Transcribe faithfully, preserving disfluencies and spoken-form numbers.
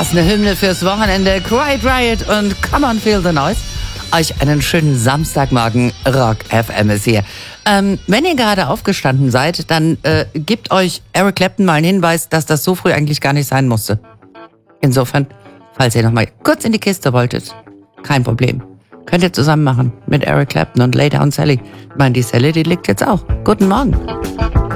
Was eine Hymne fürs Wochenende. Quiet Riot und Come on Feel the Noise. Euch einen schönen Samstagmorgen. Rock F M ist hier. Ähm, wenn ihr gerade aufgestanden seid, dann äh, gebt euch Eric Clapton mal einen Hinweis, dass das so früh eigentlich gar nicht sein musste. Insofern, falls ihr noch mal kurz in die Kiste wolltet, kein Problem. Könnt ihr zusammen machen mit Eric Clapton und Lay Down Sally. Ich meine, die Sally, die liegt jetzt auch. Guten Morgen.